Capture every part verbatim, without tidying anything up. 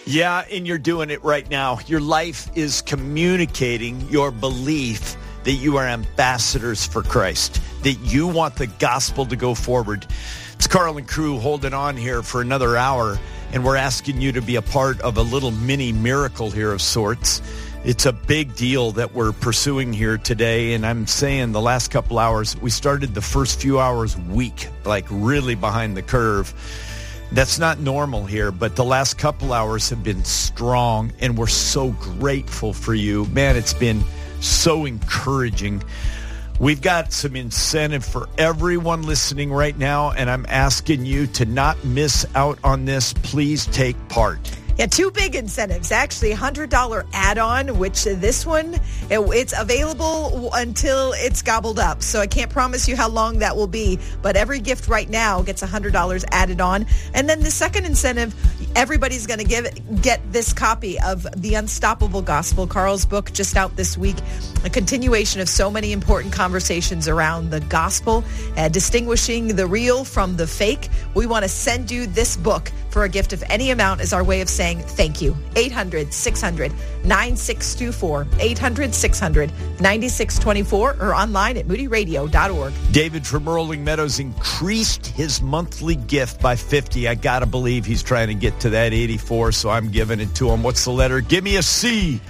Yeah, and you're doing it right now. Your life is communicating your belief that you are ambassadors for Christ, that you want the gospel to go forward. It's Carl and crew holding on here for another hour, and we're asking you to be a part of a little mini miracle here of sorts. It's a big deal that we're pursuing here today, and I'm saying the last couple hours, we started the first few hours weak, like really behind the curve. That's not normal here, but the last couple hours have been strong, and we're so grateful for you. Man, it's been so encouraging. We've got some incentive for everyone listening right now, and I'm asking you to not miss out on this. Please take part. Yeah, two big incentives. Actually, a one hundred dollars add-on, which this one, it, it's available until it's gobbled up. So I can't promise you how long that will be, but every gift right now gets one hundred dollars added on. And then the second incentive, everybody's going to give get this copy of The Unstoppable Gospel, Carl's book, just out this week. A continuation of so many important conversations around the gospel, uh, distinguishing the real from the fake. We want to send you this book for a gift of any amount as our way of saying thank you. eight hundred, six hundred, nine six two four, eight hundred, six hundred, nine six two four, or online at moody radio dot org. David from Rolling Meadows increased his monthly gift by fifty. I got to believe he's trying to get to that eighty-four, so I'm giving it to him. What's the letter? Give me a C.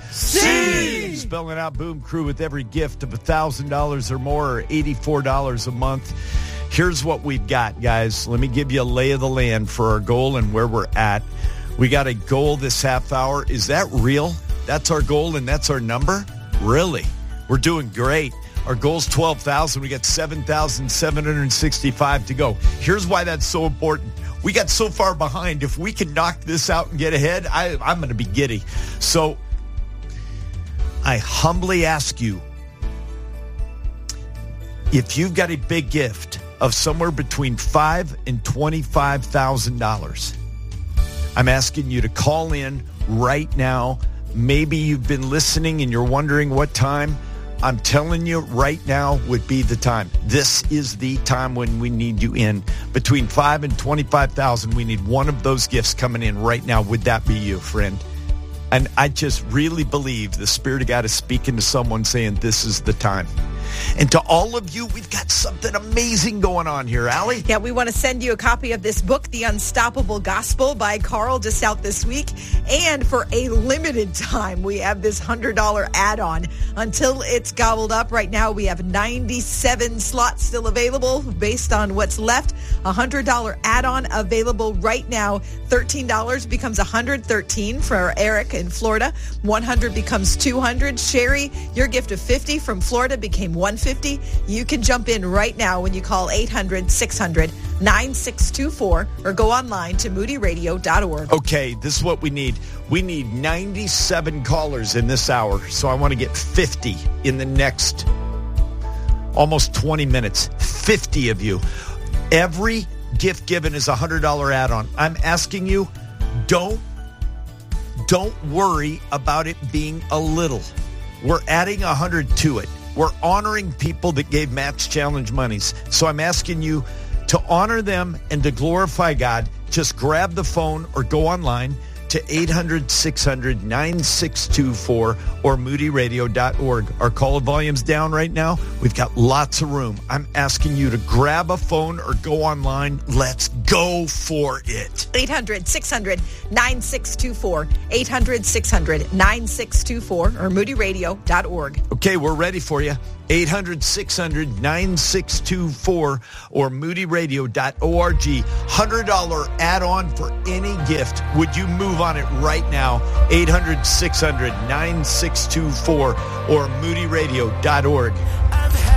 C! Spelling out Boom Crew with every gift of one thousand dollars or more, or eighty-four dollars a month. Here's what we've got, guys. Let me give you a lay of the land for our goal and where we're at. We got a goal this half hour. Is that real? That's our goal and that's our number? Really? We're doing great. Our goal's twelve thousand. We got seven thousand seven hundred sixty-five to go. Here's why that's so important. We got so far behind. If we can knock this out and get ahead, I, I'm going to be giddy. So I humbly ask you, if you've got a big gift of somewhere between five thousand dollars and twenty-five thousand dollars, I'm asking you to call in right now. Maybe you've been listening and you're wondering what time. I'm telling you right now would be the time. This is the time when we need you in. Between five and twenty-five thousand, we need one of those gifts coming in right now. Would that be you, friend? And I just really believe the Spirit of God is speaking to someone saying this is the time. And to all of you, we've got something amazing going on here, Allie. Yeah, we want to send you a copy of this book, The Unstoppable Gospel by Carl, just out this week. And for a limited time, we have this one hundred dollars add-on until it's gobbled up. Right now, we have ninety-seven slots still available based on what's left. A one hundred dollars add-on available right now. thirteen dollars becomes one hundred thirteen dollars for Eric in Florida. one hundred dollars becomes two hundred dollars. Sherry, your gift of fifty dollars from Florida became one hundred fifty dollars. You can jump in right now when you call eight hundred, six hundred, nine six two four or go online to moody radio dot org. Okay, this is what we need. We need ninety-seven callers in this hour, so I want to get fifty in the next almost twenty minutes. fifty of you. Every gift given is a one hundred dollars add-on. I'm asking you, don't, don't worry about it being a little. We're adding one hundred to it. We're honoring people that gave Match Challenge monies. So I'm asking you to honor them and to glorify God. Just grab the phone or go online to eight hundred, six hundred, nine six two four or moody radio dot org. Our call volume's down right now. We've got lots of room. I'm asking you to grab a phone or go online. Let's go for it. eight hundred, six hundred, nine six two four. eight hundred, six hundred, nine six two four or moody radio dot org. Okay, we're ready for you. eight hundred, six hundred, nine six two four or moody radio dot org. one hundred dollars add-on for any gift. Would you move on it right now? eight hundred, six hundred, nine six two four or moody radio dot org.